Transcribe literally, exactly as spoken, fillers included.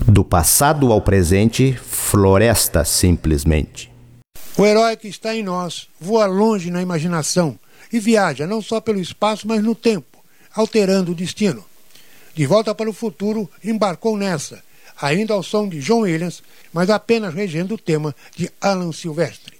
Do passado ao presente, floresta simplesmente. O herói que está em nós voa longe na imaginação e viaja não só pelo espaço, mas no tempo, alterando o destino. De Volta para o Futuro embarcou nessa, ainda ao som de John Williams, mas apenas regendo o tema de Alan Silvestre.